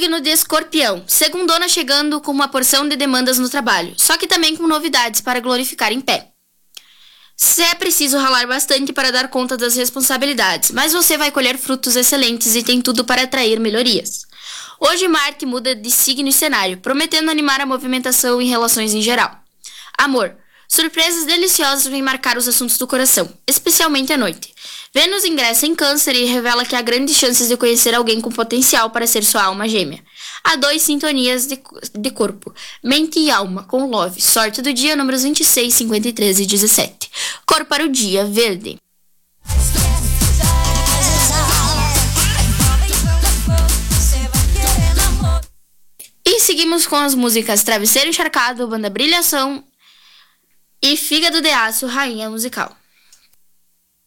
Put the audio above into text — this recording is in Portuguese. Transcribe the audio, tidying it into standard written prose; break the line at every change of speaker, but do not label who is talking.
Signo de Escorpião. Segundona chegando com uma porção de demandas no trabalho, só que também com novidades para glorificar em pé. É preciso ralar bastante para dar conta das responsabilidades, mas você vai colher frutos excelentes e tem tudo para atrair melhorias. Hoje Marte muda de signo e cenário, prometendo animar a movimentação em relações em geral. Amor. Surpresas deliciosas vêm marcar os assuntos do coração, especialmente à noite. Vênus ingressa em Câncer e revela que há grandes chances de conhecer alguém com potencial para ser sua alma gêmea. Há 2 sintonias de corpo, mente e alma, com Love. Sorte do dia, números 26, 53 e 17. Cor para o dia, verde. E seguimos com as músicas Travesseiro Encharcado, Banda Brilhação e Fígado de Aço, Rainha Musical.